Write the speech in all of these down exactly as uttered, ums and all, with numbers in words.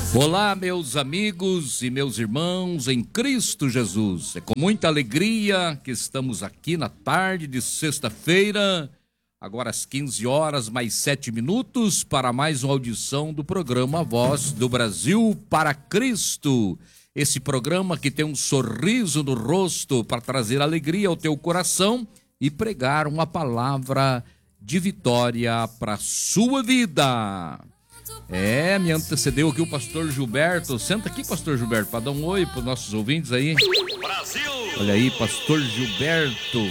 Olá, meus amigos e meus irmãos em Cristo Jesus. É com muita alegria que estamos aqui na tarde de sexta-feira, agora às quinze horas, mais sete minutos, para mais uma audição do programa Voz do Brasil para Cristo. Esse programa que tem um sorriso no rosto para trazer alegria ao teu coração e pregar uma palavra de vitória para a sua vida. É, me antecedeu aqui o pastor Gilberto. Senta aqui, pastor Gilberto, para dar um oi para os nossos ouvintes aí. Brasil! Olha aí, pastor Gilberto.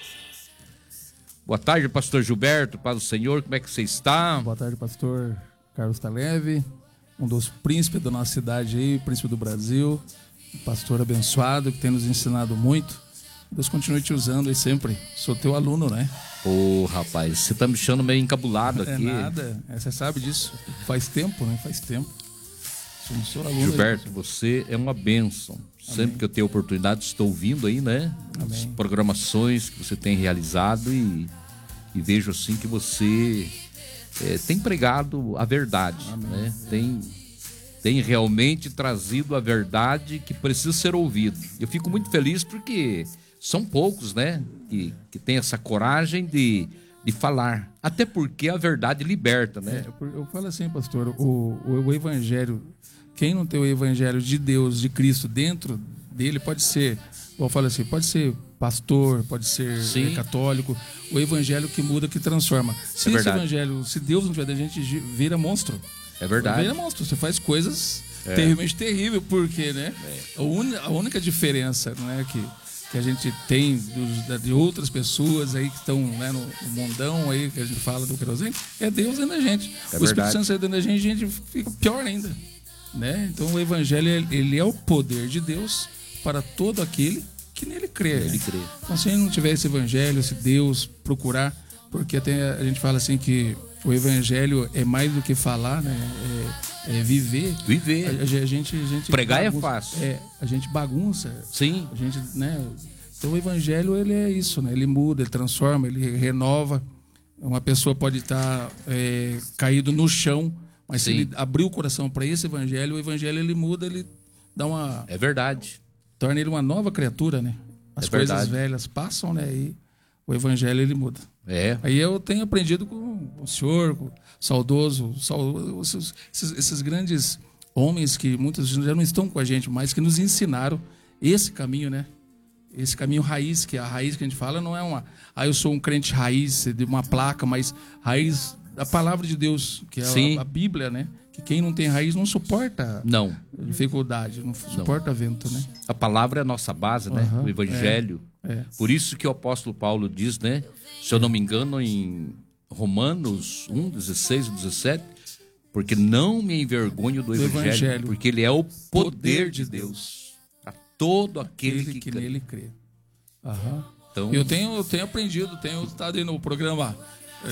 Boa tarde, pastor Gilberto, paz do Senhor, como é que você está? Boa tarde, pastor Carlos Taleve, um dos príncipes da nossa cidade aí, príncipe do Brasil, um pastor abençoado que tem nos ensinado muito. Deus continue te usando aí sempre. Sou teu aluno, né? Ô, oh, rapaz, você tá me deixando meio encabulado aqui. É nada, é, você sabe disso. Faz tempo, né? Faz tempo. Sou, sou aluno. Gilberto, aí, você é uma bênção. Amém. Sempre que eu tenho oportunidade, estou ouvindo aí, né? Amém. As programações que você tem realizado e, e vejo assim que você é, tem pregado a verdade, Amém. né? Tem, tem realmente trazido a verdade que precisa ser ouvida. Eu fico muito feliz porque são poucos, né, que, que tem essa coragem de, de falar. Até porque a verdade liberta, né? É, eu falo assim, pastor, o, o, o evangelho, quem não tem o evangelho de Deus, de Cristo dentro dele, pode ser, eu falo assim, pode ser pastor, pode ser é, católico, o evangelho que muda, que transforma. Se é esse evangelho, se Deus não tiver da gente, vira monstro. É verdade. Vira monstro, você faz coisas é. terrivelmente terríveis, porque, né? É. A, un, a única diferença, né, que que a gente tem dos, de outras pessoas aí que estão, né, no, no mundão aí que a gente fala do querosene, é Deus dentro da gente. É o verdade. Espírito Santo sai dentro da gente, a gente fica pior ainda, né? Então o evangelho, ele é o poder de Deus para todo aquele que nele crê. Ele crê. Então, se a gente não tiver esse evangelho, esse Deus, procurar, porque até a gente fala assim que o evangelho é mais do que falar, né? É, É viver. Viver. A, a, gente, a gente Pregar bagunça, é fácil. É, a gente bagunça. Sim. A gente, né? Então o evangelho, ele é isso, né? Ele muda, ele transforma, ele renova. Uma pessoa pode estar é, caído no chão, mas Sim. se ele abrir o coração para esse evangelho, o evangelho ele muda, ele dá uma... É verdade. Torna ele uma nova criatura, né? As é coisas verdade. velhas passam, né? E o evangelho ele muda. É. Aí eu tenho aprendido com o senhor, com o saudoso, esses, esses, esses grandes homens que muitos já não estão com a gente, mas que nos ensinaram esse caminho, né? Esse caminho raiz, que a raiz que a gente fala não é uma... Ah, eu sou um crente raiz de uma placa, mas raiz da palavra de Deus, que é a, a Bíblia, né? Que quem não tem raiz não suporta não. dificuldade, não suporta não. vento, né? A palavra é a nossa base, né? Uhum, o evangelho. É, é. Por isso que o apóstolo Paulo diz, né? Se eu não me engano, em Romanos um, dezesseis, dezessete, porque não me envergonho do, do evangelho, evangelho, porque ele é o poder, poder de Deus a todo aquele, aquele que, que crê. nele crê. Uhum. Então, eu tenho, eu tenho aprendido, tenho estado aí no programa é,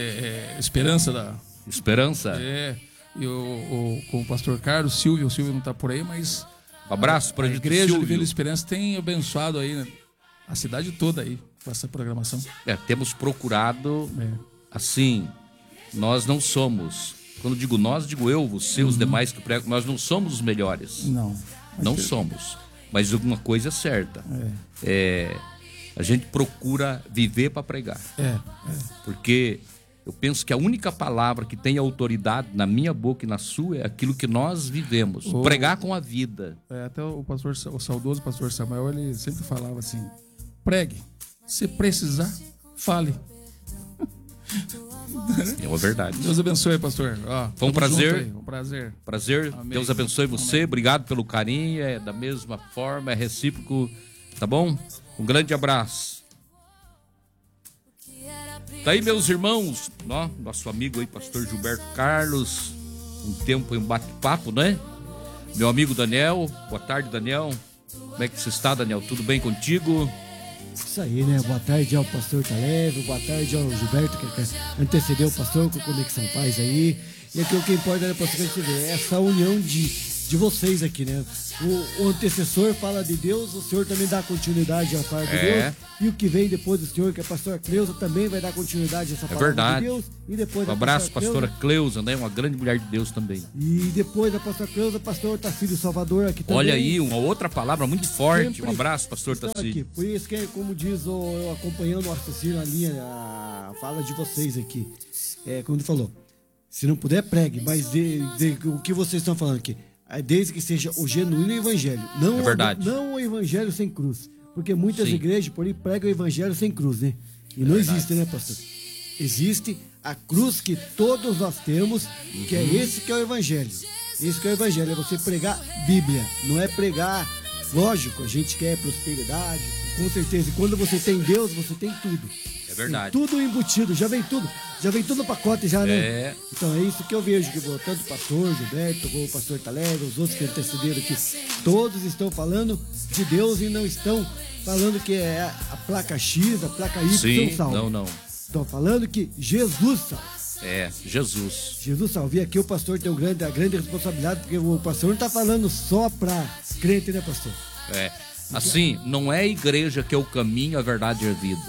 é, é, Esperança da Esperança. É. E o, o, com o pastor Carlos Silvio, o Silvio não está por aí, mas um abraço para a igreja Silvio. de Vila Esperança tem abençoado aí, né, a cidade toda aí com essa programação. É, temos procurado, é. assim, nós não somos, quando digo nós, digo eu, você, uhum. os demais que pregam, nós não somos os melhores. Não. Não que... somos, mas alguma coisa é certa. É. É, a gente procura viver para pregar. É, é. Porque eu penso que a única palavra que tem autoridade na minha boca e na sua é aquilo que nós vivemos. O... Pregar com a vida. É, até o pastor, o saudoso pastor Samuel, ele sempre falava assim: pregue, se precisar, fale. É uma verdade. Deus abençoe, pastor. Ó, Foi um prazer. Um prazer. Prazer. Amém. Deus abençoe você. Amém. Obrigado pelo carinho. É da mesma forma, é recíproco. Tá bom? Um grande abraço. Tá aí, meus irmãos, ó, nosso amigo aí, pastor Gilberto Carlos, um tempo em um bate-papo, né? Meu amigo Daniel, boa tarde, Daniel. Como é que você está, Daniel? Tudo bem contigo? Isso aí, né? Boa tarde ao pastor Taleve, boa tarde ao Gilberto, que antecedeu o pastor com a Conexão Paz aí. E aqui o que importa, né, pastor, que a gente vê, essa união de de vocês aqui, né? O, o antecessor fala de Deus, o senhor também dá continuidade à palavra É. de Deus. E o que vem depois do senhor, que é a pastora Cleusa, também vai dar continuidade a essa É palavra verdade. de Deus. E depois Um a abraço, pastora Cleusa. Cleusa, né? Uma grande mulher de Deus também. E depois da pastora Cleusa, pastor Tacílio Salvador aqui também. Olha aí, uma outra palavra muito forte. Sempre Um abraço, pastor estão aqui. Tacílio. Por isso que, é, como diz o eu acompanhando o raciocínio, a linha, a fala de vocês aqui. É, como ele falou, se não puder, pregue, mas de, de- o que vocês estão falando aqui, é desde que seja o genuíno evangelho. Não, É verdade. não o evangelho sem cruz. Porque muitas Sim. igrejas, por aí, pregam o evangelho sem cruz, né? E não existe, né, pastor? Existe a cruz que todos nós temos, que é esse que é o evangelho. Esse que é o evangelho, é você pregar Bíblia, não é pregar, lógico, a gente quer prosperidade, com certeza. E quando você tem Deus, você tem tudo. É verdade. Tem tudo embutido, já vem tudo, já vem tudo no pacote já, né? É. Então é isso que eu vejo, que tanto o pastor Gilberto, como o pastor Talega, os outros que antecederam aqui, todos estão falando de Deus e não estão falando que é a placa X, a placa Y Sim, salva. não, não. Estão falando que Jesus salva. É, Jesus. Jesus salva. E aqui o pastor tem um grande, a grande responsabilidade, porque o pastor não está falando só para crente, né, pastor? É. Assim, não é a igreja que é o caminho, a verdade e a vida.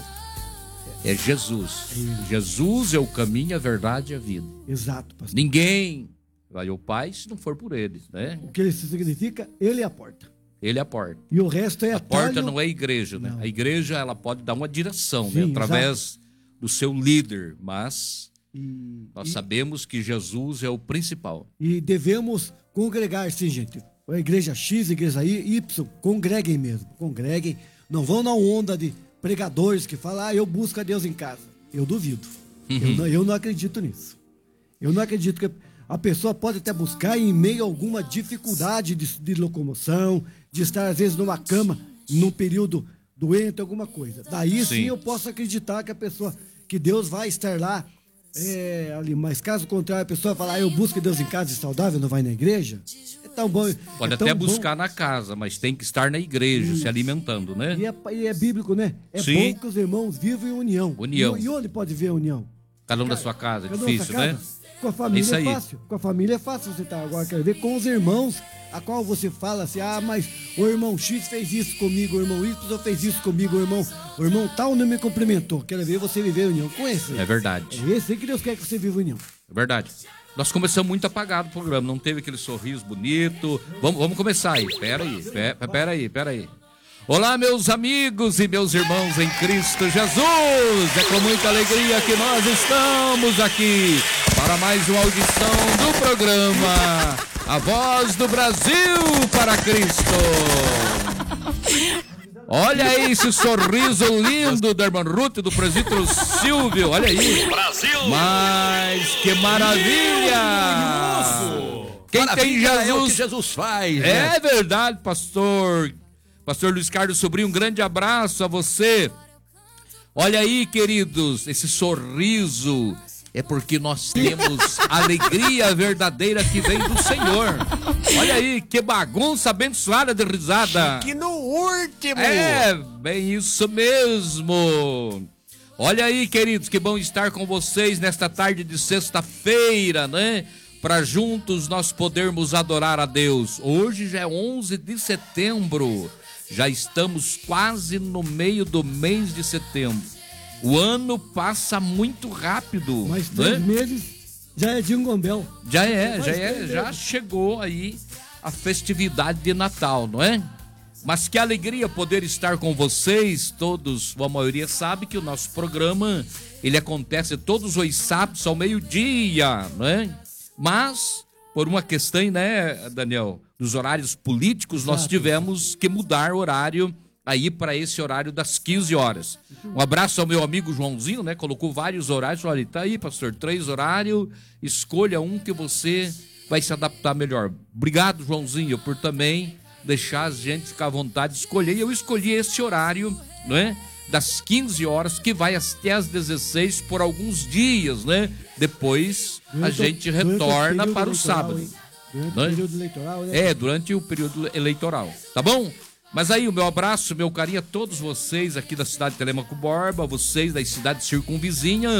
É Jesus. Jesus é o caminho, a verdade e a vida. Exato, pastor. Ninguém vai ao Pai se não for por ele, né? O que isso significa? Ele é a porta. Ele é a porta. E o resto é A atalho. porta não é a igreja, né? Não. A igreja, ela pode dar uma direção, Sim, né? Através do seu líder, mas E, nós e- sabemos que Jesus é o principal. e devemos congregar, sim, gente. A igreja X, a igreja Y, congreguem mesmo. Congreguem. Não vão na onda de pregadores que falam, ah, eu busco a Deus em casa. Eu duvido. Eu, não, eu não acredito nisso. Eu não acredito que a pessoa pode até buscar em meio a alguma dificuldade de, de locomoção, de estar às vezes numa cama, num período doente, alguma coisa. Daí sim, Sim. eu posso acreditar que a pessoa, que Deus vai estar lá é, ali. Mas caso contrário, a pessoa falar, ah, eu busco Deus em casa e saudável, não vai na igreja, é tão bom. Pode é tão até bom. buscar na casa, mas tem que estar na igreja, se alimentando, né? E é, e é bíblico, né? É Sim. bom que os irmãos vivam em união. União. E, e onde pode ver a união? Cada um da sua casa, é Cada um na difícil, sua né? casa. Com a família Isso é aí. fácil. Com a família é fácil você estar. Agora quero ver com os irmãos, a qual você fala assim, ah, mas o irmão X fez isso comigo, o irmão Y fez isso comigo, o irmão, o irmão tal não me cumprimentou. Quero ver você viver em união com esse. É verdade. É esse aí que Deus quer que você viva em união. É verdade. Nós começamos muito apagado o programa, não teve aquele sorriso bonito. Vamos, vamos começar aí. Pera aí, pe- pera aí, pera aí. Olá, meus amigos e meus irmãos em Cristo Jesus. É com muita alegria que nós estamos aqui para mais uma audição do programa A Voz do Brasil para Cristo. Olha aí esse sorriso lindo da irmã Ruth e do presbítero Silvio. Olha aí. Brasil! Mas que maravilha! Quem tem Maravilha é o que Jesus. Jesus faz, né? É verdade, pastor. Pastor Luiz Carlos Sobrinho, um grande abraço a você. Olha aí, queridos, esse sorriso é porque nós temos alegria verdadeira que vem do Senhor. Olha aí, que bagunça abençoada de risada. Que no último! É, bem isso mesmo. Olha aí, queridos, que bom estar com vocês nesta tarde de sexta-feira, né? Para juntos nós podermos adorar a Deus. Hoje já é onze de setembro. Já estamos quase no meio do mês de setembro. O ano passa muito rápido, Mais né? três meses já é Jingle Bell. Já é, Mais já é, três já meses. chegou aí a festividade de Natal, não é? Mas que alegria poder estar com vocês, todos, a maioria sabe que o nosso programa, ele acontece todos os sábados ao meio-dia, não é? Mas, por uma questão, né, Daniel, dos horários políticos, nós Exato. tivemos que mudar o horário aí para esse horário das quinze horas. Um abraço ao meu amigo Joãozinho, né? Colocou vários horários. Olha, tá aí, pastor, três horários. Escolha um que você vai se adaptar melhor. Obrigado, Joãozinho, por também deixar a gente ficar à vontade de escolher. E eu escolhi esse horário, né? Das quinze horas, que vai até às dezesseis por alguns dias, né? Depois a Durante o- gente durante o retorna período para o eleitoral, sábado. hein? Durante Né? o período eleitoral, né? É, durante o período eleitoral, tá bom? Mas aí, o meu abraço, meu carinho a todos vocês aqui da cidade de Telemaco Borba, vocês das cidades circunvizinhas,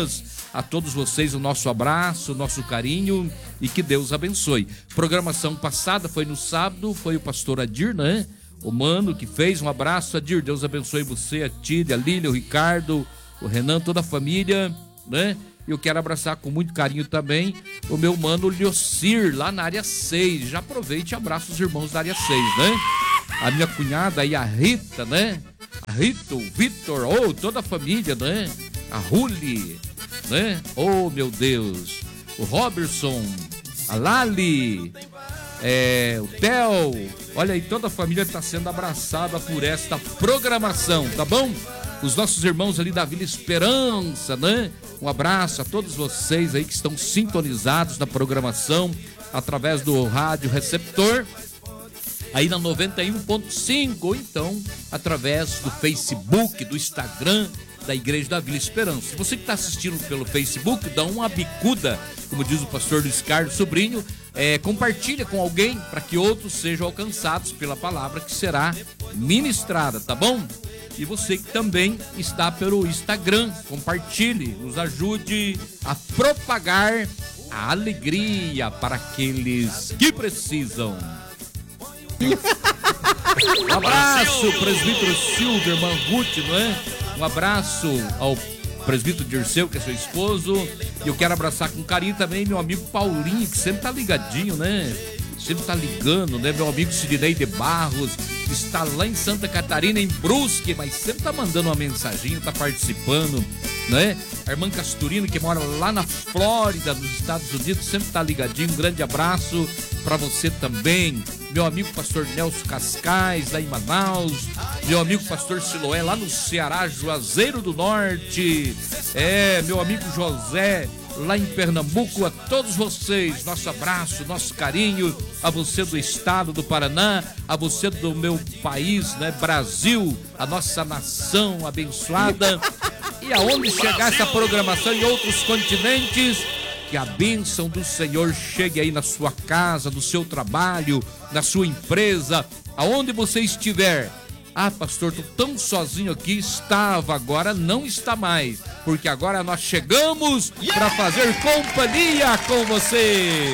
A todos vocês o nosso abraço, o nosso carinho e que Deus abençoe. Programação passada foi no sábado, foi o pastor Adir, né? O mano que fez. Um abraço, Adir. Deus abençoe você, a Tília, a Lília, o Ricardo, o Renan, toda a família, né? Eu quero abraçar com muito carinho também o meu mano Liocir, lá na área seis. Já aproveite e abraça os irmãos da área seis, né? A minha cunhada aí, a Rita, né? A Rita, o Vitor, oh, toda a família, né? A Ruli, né? Oh, meu Deus. O Robertson, a Lali, é, o Theo. Olha aí, toda a família está sendo abraçada por esta programação, tá bom? Os nossos irmãos ali da Vila Esperança, né? Um abraço a todos vocês aí que estão sintonizados na programação através do rádio receptor, aí na noventa e um ponto cinco, ou então através do Facebook, do Instagram da Igreja da Vila Esperança. Você que está assistindo pelo Facebook, dá uma bicuda, como diz o pastor Luiz Carlos Sobrinho, é, compartilha com alguém para que outros sejam alcançados pela palavra que será ministrada, tá bom? E você que também está pelo Instagram, compartilhe, nos ajude a propagar a alegria para aqueles que precisam. Um abraço, presbítero Silvio, irmã Ruth, não é? Um abraço ao presbítero Dirceu, que é seu esposo. E eu quero abraçar com carinho também meu amigo Paulinho, que sempre tá ligadinho, né? Sempre tá ligando, né? Meu amigo Sidney de Barros, que está lá em Santa Catarina, em Brusque, mas sempre tá mandando uma mensagem, tá participando, né? A irmã Casturino, que mora lá na Flórida, nos Estados Unidos, sempre tá ligadinho. Um grande abraço para você também. Meu amigo pastor Nelson Cascais, lá em Manaus. Meu amigo pastor Siloé, lá no Ceará, Juazeiro do Norte. É, meu amigo José, lá em Pernambuco. A todos vocês, nosso abraço, nosso carinho. A você do estado do Paraná, a você do meu país, né, Brasil, a nossa nação abençoada. E aonde chegar essa programação em outros continentes, que a bênção do Senhor chegue aí na sua casa, no seu trabalho, na sua empresa, aonde você estiver. Ah, pastor, tô tão sozinho aqui. Estava, agora não está mais, porque agora nós chegamos para fazer companhia com você.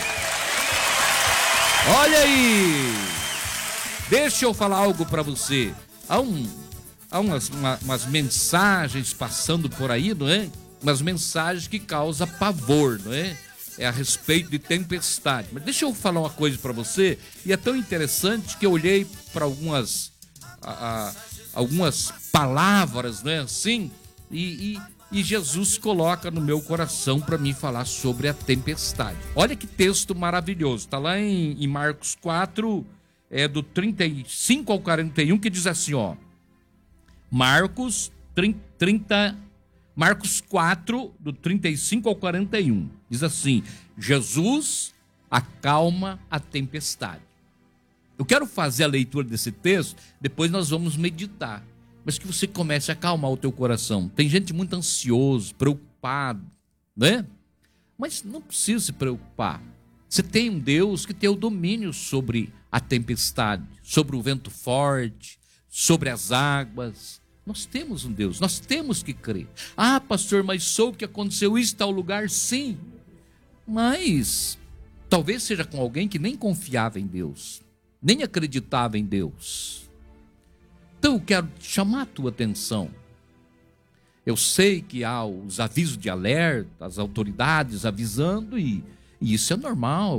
Olha aí, deixa eu falar algo para você. Há, um, há umas, uma, umas mensagens passando por aí, não é? Umas mensagens que causam pavor, não é? É a respeito de tempestade. Mas deixa eu falar uma coisa para você, e é tão interessante que eu olhei para algumas, a, a, algumas palavras, não é assim? E, e, e Jesus coloca no meu coração para mim falar sobre a tempestade. Olha que texto maravilhoso, está lá em, em Marcos quatro, é, do trinta e cinco ao quarenta e um, que diz assim, ó. Marcos trinta, Marcos quatro, do trinta e cinco ao quarenta e um, diz assim: Jesus acalma a tempestade. Eu quero fazer a leitura desse texto, depois nós vamos meditar, mas que você comece a acalmar o teu coração. Tem gente muito ansioso, preocupado, né? Mas não precisa se preocupar. Você tem um Deus que tem o domínio sobre a tempestade, sobre o vento forte, sobre as águas. Nós temos um Deus, nós temos que crer. Ah, pastor, mas soube que aconteceu isso em tal lugar? Sim, mas talvez seja com alguém que nem confiava em Deus, nem acreditava em Deus. Então eu quero chamar a tua atenção. Eu sei que há os avisos de alerta, as autoridades avisando, e, e isso é normal.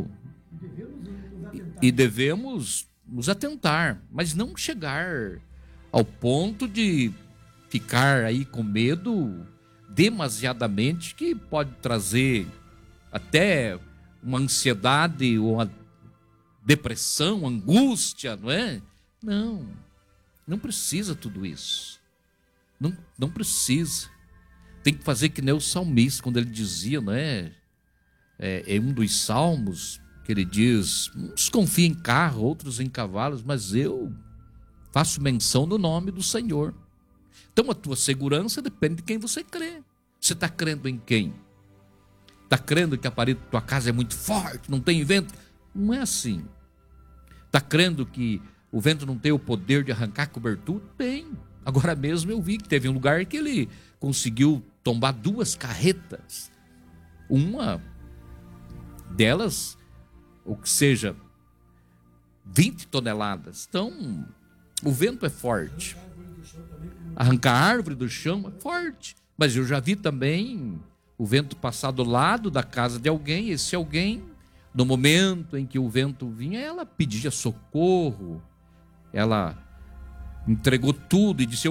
E, e devemos nos atentar, mas não chegar ao ponto de ficar aí com medo demasiadamente, que pode trazer até uma ansiedade ou uma depressão, angústia, não é? Não, não precisa tudo isso. Não, não precisa. Tem que fazer que nem o salmista, quando ele dizia, não é? É, é um dos salmos que ele diz: uns confiam em carro, outros em cavalos, mas eu faço menção do nome do Senhor. Então a tua segurança depende de quem você crê. Você está crendo em quem? Está crendo que a parede da tua casa é muito forte, não tem vento? Não é assim. Está crendo que o vento não tem o poder de arrancar a cobertura? Tem. Agora mesmo eu vi que teve um lugar que ele conseguiu tombar duas carretas. Uma delas, ou que seja, vinte toneladas. Então, o vento é forte. Arrancar a árvore do chão é forte. Mas eu já vi também o vento passar do lado da casa de alguém. Esse alguém, no momento em que o vento vinha, ela pedia socorro. Ela entregou tudo e disse: